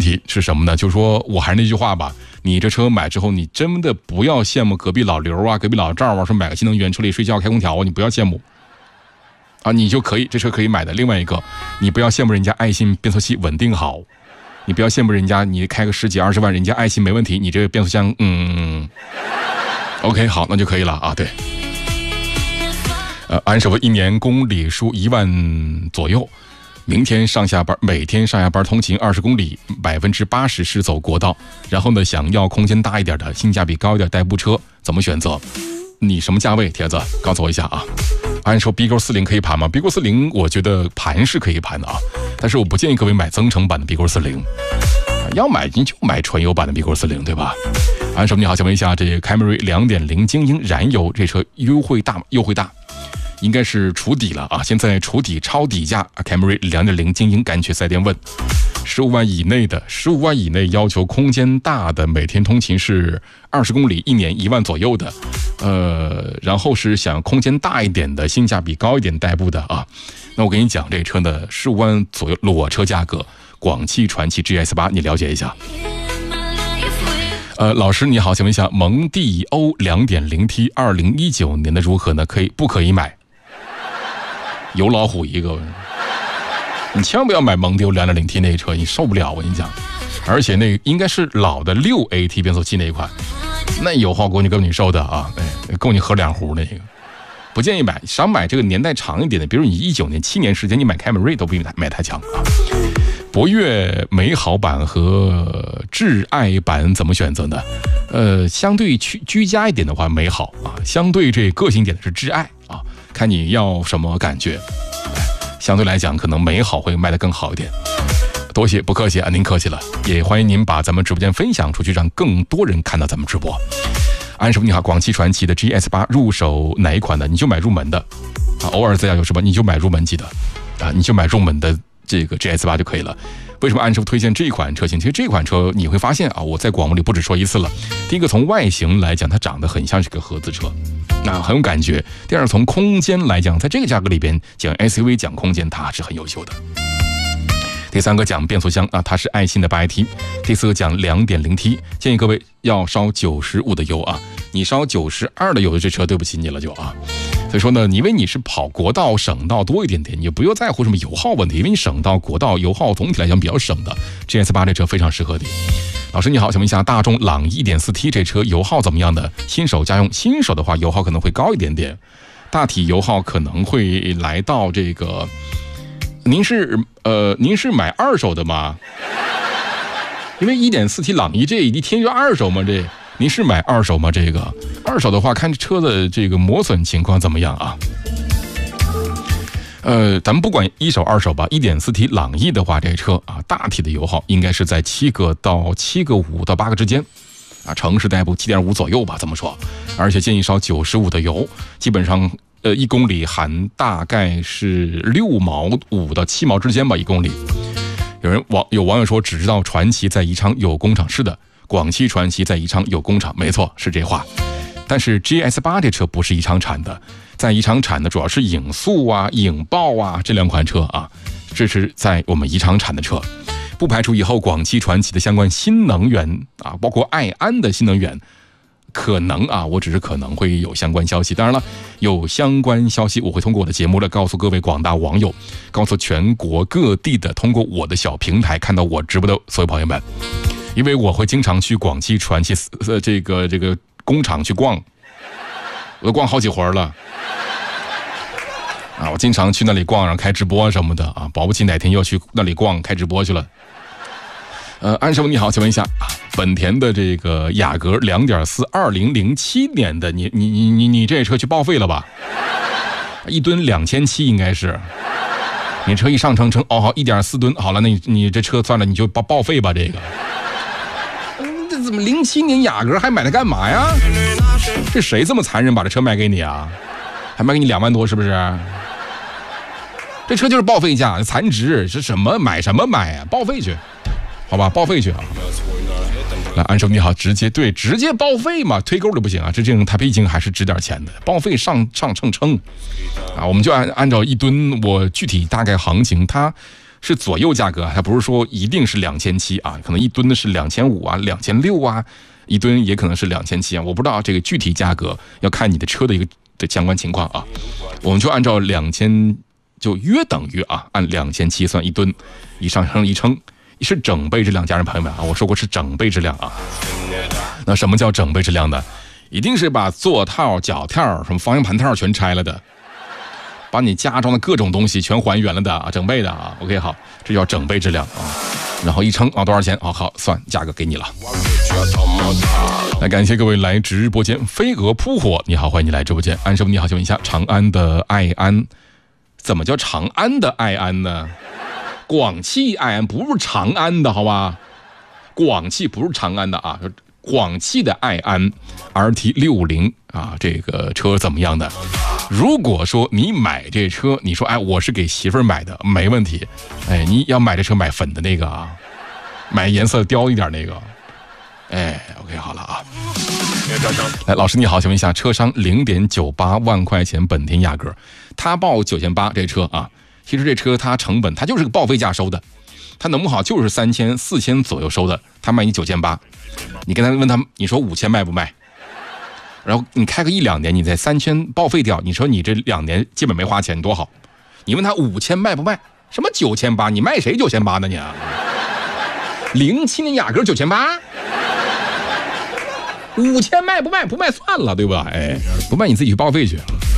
题是什么呢？就是说我还是那句话吧，你这车买之后，你真的不要羡慕隔壁老刘啊、隔壁老赵啊，说买个新能源车里睡觉开空调，你不要羡慕啊，你就可以这车可以买的。另外一个，你不要羡慕人家爱信变速器稳定好，你不要羡慕人家你开个10几20万，人家爱信没问题，你这个变速箱OK 好，那就可以了啊。对，安守1年公里数1万左右。明天上下班，每天上下班通勤20公里，80%是走国道。然后呢，想要空间大一点的、性价比高一点代步车，怎么选择？你什么价位？铁子，告诉我一下啊。按说 BQ40 可以盘吗 ？BQ40 我觉得盘是可以盘的啊，但是我不建议各位买增程版的 BQ40，要买你就买纯油版的 BQ40，对吧？按说你好，想问一下，这凯美瑞2.0精英燃油这车优惠大？应该是除底了啊！现在除底超底价，凯美瑞2.0精英赶去4S店问，15万以内的，15万以内要求空间大的，每天通勤是20公里，1年1万左右的，然后是想空间大一点的，性价比高一点代步的啊。那我跟你讲，这车呢15万左右裸车价格，广汽传祺 GS8，你了解一下。老师你好，请问一下，蒙迪欧 2.0T 2019年的如何呢？不可以买？有老虎一个，你千万不要买蒙迪欧 2.0T 那车，你受不了，我跟你讲。而且那应该是老的6AT 变速器那一款，那油耗够你受的啊，够你喝2壶那个，不建议买。想买这个年代长一点的，比如你19年、7年时间，你买凯美瑞都比买太强啊。博越美好版和挚爱版怎么选择呢？相对居家一点的话，美好啊；相对这个性一点的是挚爱啊，看你要什么感觉。相对来讲，可能美好会卖得更好一点。多谢，不客气啊，您客气了。也欢迎您把咱们直播间分享出去，让更多人看到咱们直播。安师傅你好，广汽传祺的 GS8 入手哪一款的？你就买入门的啊，偶尔自驾有什么你就买入门级的啊，你就买入门的这个 GS8 就可以了。为什么安师傅推荐这款车型？其实这款车你会发现啊，我在广播里不止说一次了。第一个从外形来讲，它长得很像是个合资车，那很有感觉。第二，从空间来讲，在这个价格里边讲 SUV 讲空间，它是很优秀的。第三个讲变速箱啊，它是爱信的8AT。第四个讲 2.0T， 建议各位要烧95的油啊，你烧92的油的这车对不起你了就啊。所以说呢，因为你是跑国道省道多一点点，你不要在乎什么油耗问题，因为你省道国道油耗总体来讲比较省的， GS8 这车非常适合你。老师你好，想问一下，大众朗逸 1.4T 这车油耗怎么样的？新手家用，新手的话油耗可能会高一点点，大体油耗可能会来到这个，您是买二手的吗？因为 1.4T 朗逸这一听就二手吗？这您是买二手吗？这个二手的话，看车的这个磨损情况怎么样啊？咱们不管一手二手吧， 1.4T 朗逸的话，这车啊，大体的油耗应该是在7个5到8个之间啊，城市代步 7.5 左右吧，这么说。而且建议烧95的油，基本上1公里含大概是6毛5到7毛之间吧，1公里。有网友说只知道传祺在宜昌有工厂，是的，广汽传祺在宜昌有工厂，没错，是这话。但是 GS8 这车不是宜昌产的，在宜昌产的主要是影速啊、影豹啊这2款车啊，这是在我们宜昌产的车。不排除以后广汽传祺的相关新能源啊，包括爱安的新能源，可能啊，我只是可能会有相关消息。当然了，有相关消息我会通过我的节目来告诉各位广大网友，告诉全国各地的通过我的小平台看到我直播的所有朋友们，因为我会经常去广汽传祺这个工厂去逛，我都逛好几回了啊！我经常去那里逛，然后开直播什么的啊，保不齐哪天又去那里逛开直播去了。安师傅你好，请问一下，本田的这个雅阁2.4 2007年的，你这车去报废了吧？1吨2700应该是，你车一上称哦好1.4吨，好了，那你这车算了，你就报废吧这个。这怎么07年雅阁还买它干嘛呀？这谁这么残忍把这车卖给你啊？还卖给你2万多是不是？这车就是报废价，残值是什么？买什么买啊？报废去，好吧，报废去啊！来，安叔你好，直接报废嘛，推钩就不行啊，这种它毕竟还是值点钱的，报废上称啊，我们就按照1吨，我具体大概行情，它是左右价格，它不是说一定是2700啊，可能一吨的是2500啊、2600啊，一吨也可能是2700啊，我不知道这个具体价格要看你的车的一个的相关情况啊。我们就按照2000，就约等于啊，按2700算一吨，一上升一称，是整备质量，家人朋友们啊，我说过是整备质量啊。那什么叫整备质量呢？一定是把座套、脚套、什么方向盘套全拆了的，把你家装的各种东西全还原了的啊，整备的啊。OK， 好，这叫整备质量啊。然后一称啊，多少钱？好，算价格给你了。来，感谢各位来直播间。飞蛾扑火，你好，欢迎你来直播间。安师傅你好，请问一下，长安的爱安，怎么叫长安的爱安呢？广汽爱安不是长安的，好吧？广汽不是长安的啊。广汽的爱安 RT60啊，这个车怎么样的？如果说你买这车，你说我是给媳妇儿买的，没问题。你要买这车买粉的那个啊，买颜色刁一点那个。OK， 好了啊。来，老师你好，请问一下，车商0.98万块钱本田雅阁，他报9800这车啊，其实这车它成本它就是个报废价收的，他弄不好就是3000、4000左右收的，他卖你9800。你跟他问他，你说5000卖不卖？然后你开个1-2年，你在3000报废掉，你说你这2年基本没花钱，多好。你问他5000卖不卖？什么9800？你卖谁9800呢你啊？07年雅阁9800，5000卖不卖？不卖算了，对吧？不卖你自己去报废去。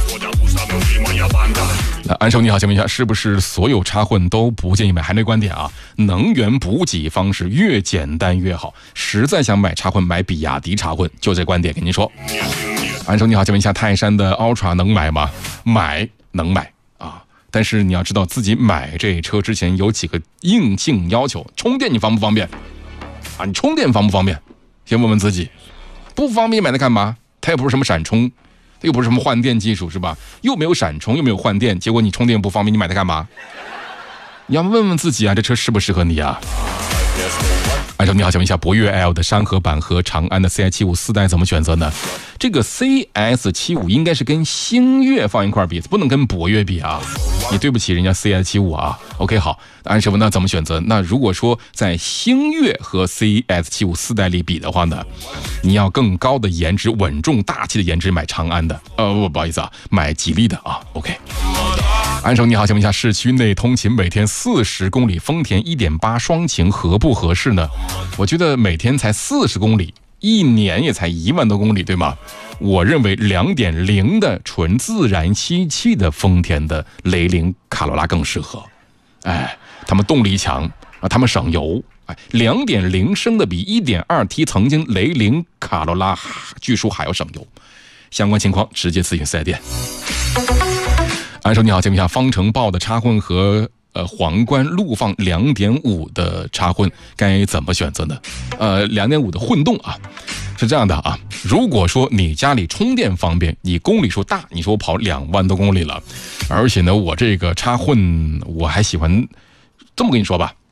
安生你好，请问一下，是不是所有插混都不建议买？还那观点啊，能源补给方式越简单越好。实在想买插混，买比亚迪插混，就这观点跟您说。安生你好，请问一下，泰山的 Ultra 能买吗？能买啊，但是你要知道自己买这车之前有几个硬性要求：充电你方不方便啊？你充电方不方便？先问问自己，不方便买它干嘛？它也不是什么闪充。又不是什么换电技术是吧？又没有闪充，又没有换电，结果你充电不方便，你买它干嘛？你要问问自己啊，这车适不适合你啊？安生你好，请问一下，博越 L 的山河版和长安的 CX-75 4代怎么选择呢？这个 CS75 应该是跟星越放一块比，不能跟博越比啊！你对不起人家 CS75 啊。OK， 好，安师傅那怎么选择？那如果说在星越和 CS75 4代里比的话呢，你要更高的颜值、稳重大气的颜值，买长安的。不好意思啊，买吉利的啊。OK。安生你好，请问一下，市区内通勤每天40公里，丰田 1.8 双擎合不合适呢？我觉得每天才40公里，一年也才1万多公里，对吗？我认为 2.0 的纯自然吸气的丰田的雷凌卡罗拉更适合。他们动力强啊，他们省油。2.0升的比 1.2T 曾经雷凌卡罗拉据说还要省油。相关情况直接咨询4 S 店。安生你好，请问一下，方程豹的插混和皇冠陆放 2.5 的插混该怎么选择呢？2.5 的混动啊，是这样的啊，如果说你家里充电方便，你公里数大，你说我跑2万多公里了，而且呢我这个插混我还喜欢，这么跟你说吧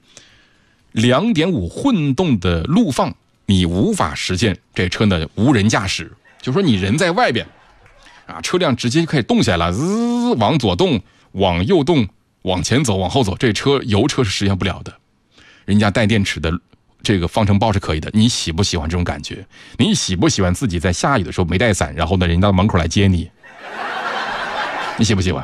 ，2.5 混动的陆放你无法实现这车呢无人驾驶，就说你人在外边啊，车辆直接就可以动起来了，往左动，往右动，往前走，往后走，这车油车是实现不了的。人家带电池的这个方程豹是可以的，你喜不喜欢这种感觉？你喜不喜欢自己在下雨的时候没带伞，然后呢人家到门口来接你？你喜不喜欢？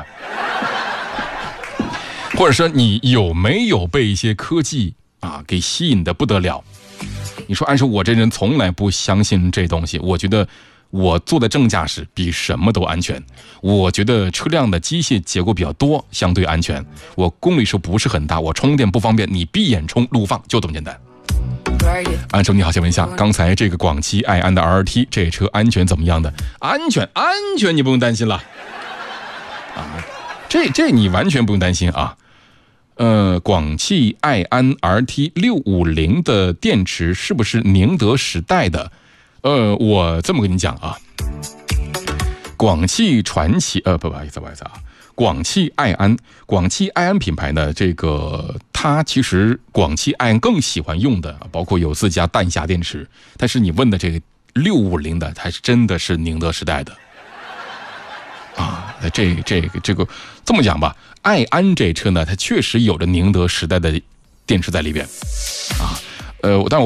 或者说你有没有被一些科技啊给吸引的不得了？你说按说我这人从来不相信这东西，我觉得我坐的正驾驶比什么都安全，我觉得车辆的机械结构比较多，相对安全，我公里数不是很大，我充电不方便，你闭眼充陆放就这么简单。安生你好，请问一下，刚才这个广汽爱安的 RT 这车安全怎么样的？安全你不用担心了啊，这你完全不用担心啊。广汽爱安 RT650 的电池是不是宁德时代的？我这么跟你讲啊，广汽传祺不好意思啊，广汽爱安品牌呢，这个它其实广汽爱安更喜欢用的包括有自家弹匣电池，但是你问的这个650的，它是真的是宁德时代的啊。 这个这么讲吧，爱安这车呢，它确实有着宁德时代的电池在里边啊。但